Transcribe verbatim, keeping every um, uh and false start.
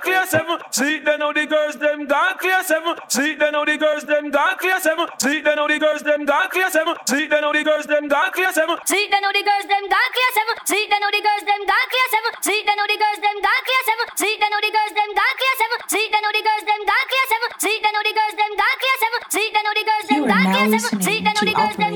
clear seven. See then how the girls them gone clear seven. See then how the girls them gone clear seven. See then how the girls them gone clear seven. See then how the girls them gone clear seven. See then how the girls them gone clear seven. See then how the girls them gone clear seven. See then how the girls them gone clear seven. See then how the girls them gone clear seven. See then how the girls them gone clear seven. See then how the girls them gone clear seven. See then how the girls them gone clear seven. See then how the girls them